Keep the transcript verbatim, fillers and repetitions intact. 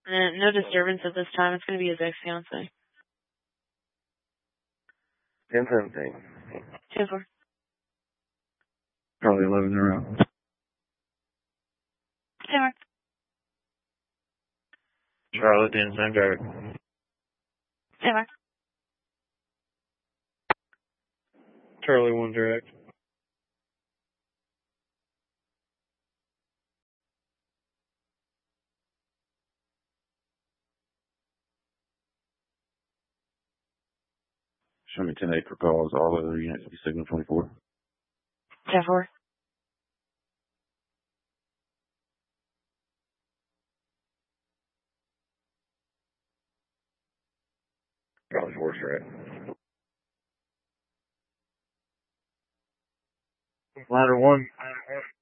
Uh, no disturbance at this time. It's going to be his ex-fiance. ten seventeen. ten four. Probably eleven around. ten four. Charlotte, then same driver. ten four. Charlie, one direct. Show me ten eight for calls. All other units will be signal twenty-four. ten four. Charlie four straight. Ladder one.